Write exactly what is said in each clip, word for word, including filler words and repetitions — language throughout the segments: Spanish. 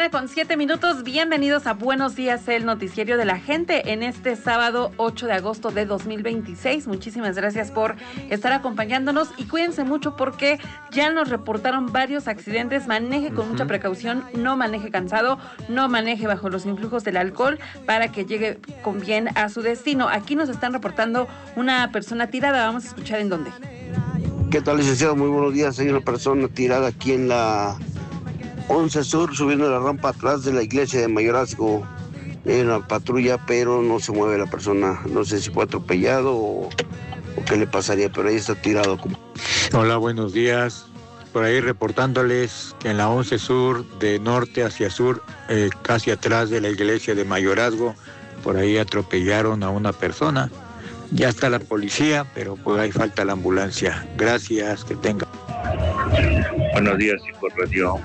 mañana con siete minutos, bienvenidos a Buenos Días, el noticiero de la gente en este sábado ocho de agosto de dos mil veintiséis. Muchísimas gracias por estar acompañándonos y cuídense mucho porque ya nos reportaron varios accidentes. Maneje con uh-huh. mucha precaución, no maneje cansado, no maneje bajo los influjos del alcohol para que llegue con bien a su destino. Aquí nos están reportando una persona tirada, vamos a escuchar en dónde. ¿Qué tal, licenciado? Muy buenos días. Hay una persona tirada aquí en la once Sur, subiendo la rampa atrás de la iglesia de Mayorazgo. Hay una patrulla, pero no se mueve la persona. No sé si fue atropellado o, o qué le pasaría, pero ahí está tirado. Hola, buenos días. Por ahí reportándoles que en la once Sur, de norte hacia sur, eh, casi atrás de la iglesia de Mayorazgo, por ahí atropellaron a una persona. Ya está la policía, pero pues ahí falta la ambulancia. Gracias, que tengan. Buenos días, hijo Radio.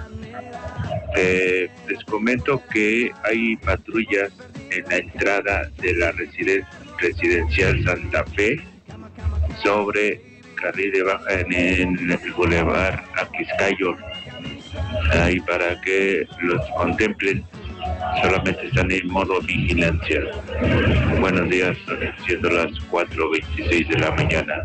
Eh, les comento que hay patrullas en la entrada de la residen- residencial Santa Fe sobre carril de baja en, en el Boulevard Aquiscayo. Ahí para que los contemplen. Solamente están en modo vigilancia. Buenos días, siendo las cuatro veintiséis de la mañana.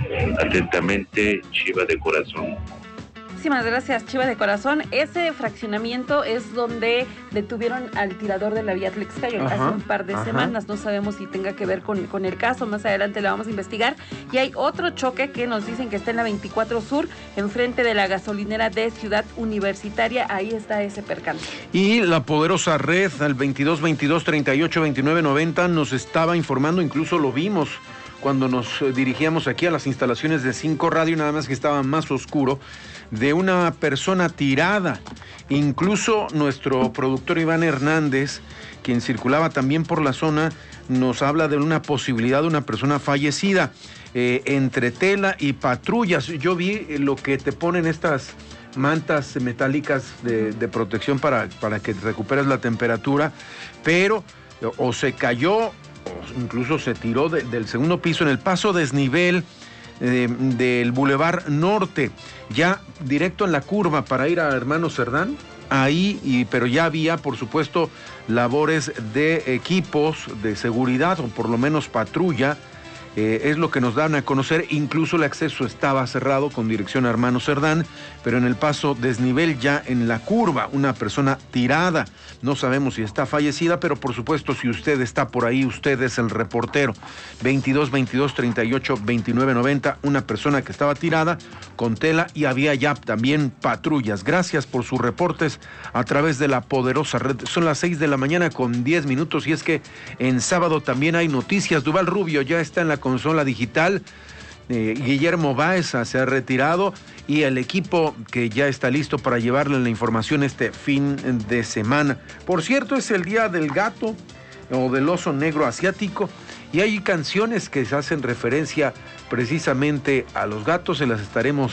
Atentamente, Chiva de Corazón. Muchísimas gracias, Chiva de Corazón. Ese fraccionamiento es donde detuvieron al tirador de la vía Tlexcayo hace un par de ajá. semanas. No sabemos si tenga que ver con, con el caso. Más adelante la vamos a investigar. Y hay otro choque que nos dicen que está en la veinticuatro Sur, enfrente de la gasolinera de Ciudad Universitaria. Ahí está ese percance. Y la poderosa red al veintidós veintidós treinta y ocho veintinueve noventa nos estaba informando, incluso lo vimos cuando nos dirigíamos aquí a las instalaciones de Cinco Radio, nada más que estaba más oscuro, de una persona tirada. Incluso nuestro productor Iván Hernández, quien circulaba también por la zona, nos habla de una posibilidad de una persona fallecida eh, entre tela y patrullas. Yo vi lo que te ponen estas mantas metálicas de, de protección para, para que recuperes la temperatura, pero o se cayó o incluso se tiró de, del segundo piso en el paso desnivel eh, del Boulevard Norte, ya directo en la curva para ir a Hermano Cerdán, ahí, y, pero ya había, por supuesto, labores de equipos de seguridad, o por lo menos patrulla, eh, es lo que nos dan a conocer. Incluso el acceso estaba cerrado con dirección a Hermano Cerdán, pero en el paso desnivel ya en la curva, una persona tirada. No sabemos si está fallecida, pero por supuesto, si usted está por ahí, usted es el reportero. veintidós veintidós treinta y ocho veintinueve noventa, una persona que estaba tirada con tela y había ya también patrullas. Gracias por sus reportes a través de la poderosa red. Son las seis de la mañana con diez minutos y es que en sábado también hay noticias. Duval Rubio ya está en la consola digital. Eh, Guillermo Báez se ha retirado y el equipo que ya está listo para llevarle la información este fin de semana. Por cierto, es el día del gato o del oso negro asiático y hay canciones que se hacen referencia precisamente a los gatos. Se las estaremos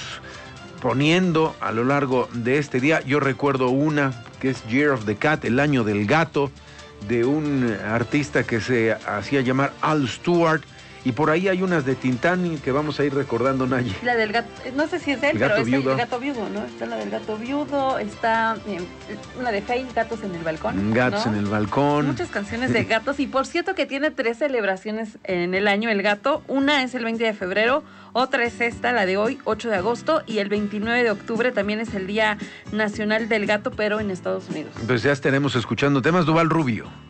poniendo a lo largo de este día. Yo recuerdo una que es Year of the Cat, el año del gato, de un artista que se hacía llamar Al Stewart. Y por ahí hay unas de Tintán que vamos a ir recordando, Nayi. La del gato, no sé si es él, el pero gato es viudo. el gato viudo, ¿no? Está la del gato viudo, está eh, una de Faye, Gatos en el Balcón. Gatos ¿no? en el Balcón. Muchas canciones de gatos. Y por cierto que tiene tres celebraciones en el año el gato. Una es el veinte de febrero, otra es esta, la de hoy, ocho de agosto. Y el veintinueve de octubre también es el Día Nacional del Gato, pero en Estados Unidos. Pues ya estaremos escuchando temas. Duval Rubio.